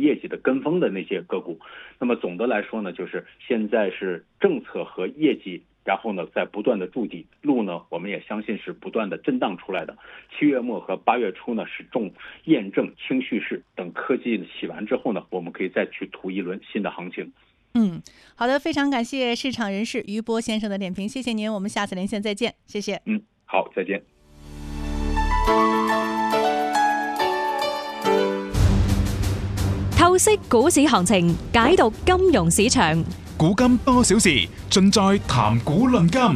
業績的跟風的那些個股。那麼總的來說呢，就是現在是政策和業績，然後呢在不斷的築底，路呢我們也相信是不斷的震盪出來的。7月末和8月初呢是重驗證清敘事，等科技洗完之後呢，我們可以再去圖一輪新的行情。 好的，非常感謝市場人士余波先生的點評，謝謝您，我們下次連線再見，謝謝。 好，再見。 透析股市行情，解讀金融市場， 古今多小事，盡在談股論金。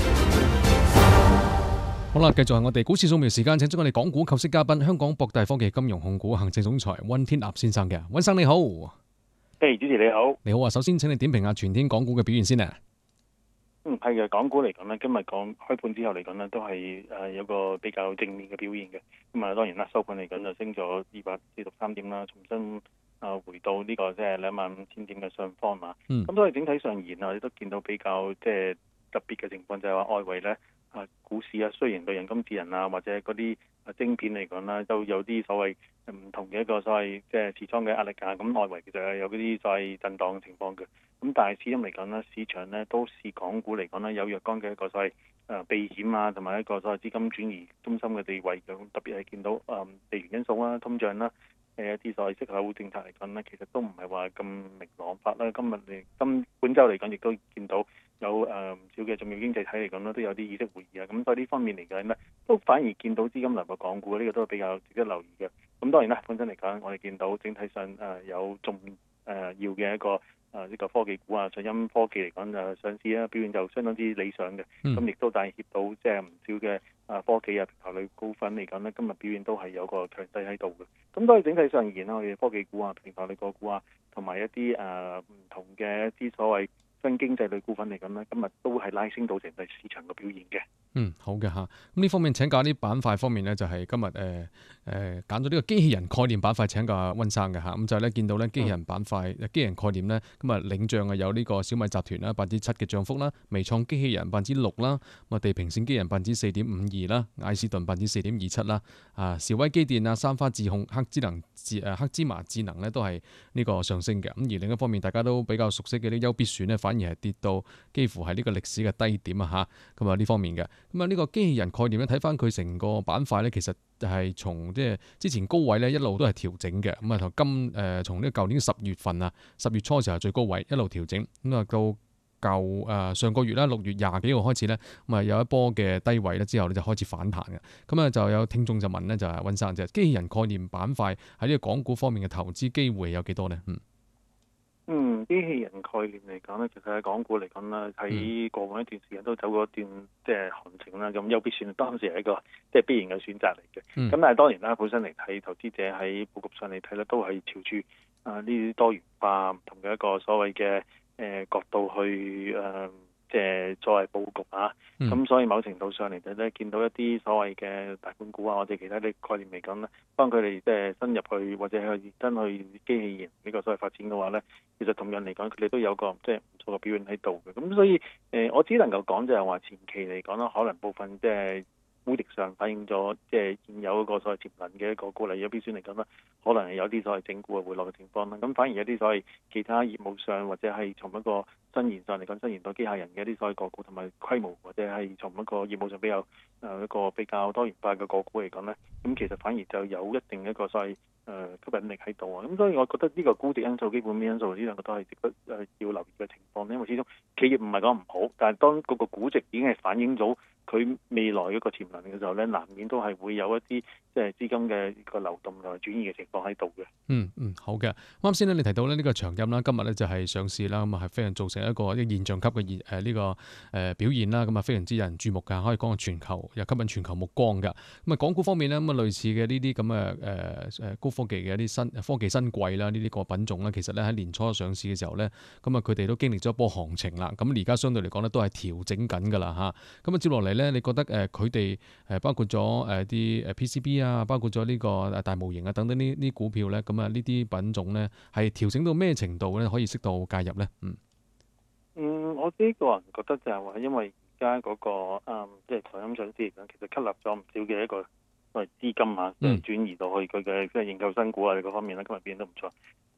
好啦，繼續係我哋股市掃描時間，請出我哋港股構析嘉賓，香港博大科技金融控股行政總裁溫天納先生嘅。溫生你好。 主持你好。 你好啊，首先請你點評下全天港股嘅表現先啊。 係嘅，港股嚟講呢，今日講開盤之後嚟講呢，都係有個比較正面嘅表現嘅。咁啊，當然啦，收盤嚟講就升咗243點啦，重新回到呢個即係25,000點嘅上方嘛。咁所以整體上而言啊，我哋都見到比較即係特別嘅情況，就係話外圍呢股市啊，雖然對人工智能啊或者嗰啲晶片嚟講啦，都有啲所謂唔同嘅一個所謂即係持倉嘅壓力啊。咁外圍其實有嗰啲所謂震盪嘅情況嘅。咁但係始終嚟講呢，市場呢都視港股嚟講呢，有若干嘅一個所謂避險啊，同埋一個所謂資金轉移中心嘅地位嘅。特別係見到地緣因素啦、通脹啦、一啲所謂息口政策嚟講呢，其實都唔係話咁明朗化啦。本週嚟講，亦都見到有唔少嘅重要經濟體嚟講呢，都有啲議息會議啊。咁所以呢方面嚟講呢，都反而見到資金流入港股，呢個都係比較值得留意嘅。咁當然啦，本身嚟講，我哋見到整體上有重要嘅一個呢個科技股啊，信鑫科技嚟講上市表現就相當之理想嘅。咁亦都帶挈到即係唔少嘅科技啊平台類股份嚟講呢，今日表現都係有個強勢喺度嘅。咁所以整體上而言啦，我哋科技股啊、平台類個股啊，同埋一啲唔同嘅一啲所謂新經濟類股份嚟講呢，今日都係拉升到成個市場嘅表現嘅。 好嘅嚇。咁呢方面請教啲板塊方面呢，就係今日揀咗呢個機器人概念板塊請教阿溫生嘅嚇。咁就係咧見到咧機器人板塊、機器人概念呢，咁啊領漲有呢個小米集團啦7%嘅漲幅啦，微創機器人6%啦，咁啊地平線機器人4.52%啦，艾士頓4.27%啦，兆威機電啊、三花智控、黑芝麻智能呢都係呢個上升嘅。咁而另一方面大家都比較熟悉嘅啲優必選呢，反而係跌到幾乎係呢個歷史嘅低點啊嚇。咁啊呢方面嘅。咁啊呢個機器人概念咧，睇翻佢成個板塊咧，其實係從即係之前高位咧一路都係調整嘅。咁啊從呢個舊年10月份啊，10月初時候最高位一路調整，咁啊到上個月啦，6月20幾號開始咧，咁啊有一波嘅低位咧之後咧就開始反彈嘅。咁啊就有聽眾就問咧，就係溫生，就係機器人概念板塊喺呢個港股方面嘅投資機會有幾多呢？ 機器人概念嚟講呢，其實喺港股嚟講呢，喺過往一段時間都走過一段即係行情啦。咁優必選當時係一個即係必然嘅選擇嚟嘅。咁但係當然啦，本身嚟睇，投資者喺佈局上嚟睇咧，都係朝住呢啲多元化唔同嘅一個所謂嘅角度去即係作為佈局啊。咁所以某程度上嚟睇咧，見到一啲所謂嘅大盤股啊，或者其他啲概念嚟講咧，幫佢哋即係深入去或者係真去機器人呢個所謂發展嘅話咧，其實同樣嚟講，佢哋都有個即係唔錯嘅表現喺度嘅。咁所以我只能夠講就係話前期嚟講啦，可能部分即係估值上反映咗即係現有一個所謂潛能嘅一個股嚟優必選嚟講啦，可能係有啲所謂整固嘅回落嘅情況啦。咁反而有啲所謂其他業務上或者係從一個新研上嚟講，新研到機械人嘅一啲所謂個股同埋規模，或者係從一個業務上一個比較多元化嘅個股嚟講咧，咁其實反而就有一定一個所謂吸引力喺度啊。咁所以我覺得呢個估值因素、基本面因素呢兩個都係值得要留意嘅情況。因為始終企業唔係講唔好，但係當嗰個估值已經係反映到佢未來一個潛能嘅時候咧，難免都係會有一啲即係資金嘅個流動同埋轉移嘅情況喺度嘅。 好嘅。啱先咧，你提到咧呢個長鑫啦，今日咧就係上市啦，咁啊係非常造成一個現象級嘅呢個表現啦，咁啊非常之有人注目㗎，可以講係全球又吸引全球目光㗎。咁啊港股方面咧，咁啊類似嘅呢啲咁嘅高科技嘅一啲科技新貴啦，呢啲個品種咧，其實咧喺年初上市嘅時候咧，咁啊佢哋都經歷咗一波行情啦。咁而家相對嚟講咧，都係調整緊㗎啦嚇。咁啊接落嚟咧，你覺得佢哋包括咗啲PCB啊，包括咗呢個大模型啊等等呢啲股票咧，咁啊呢啲品種咧係調整到咩程度咧，可以適度介入咧？ 我自己個人覺得就係話，因為而家嗰個即係長鑫上市嚟講，其實吸納咗唔少嘅一個所謂資金啊，即係轉移到去佢嘅即係認購新股啊嗰方面咧，今日變得唔錯。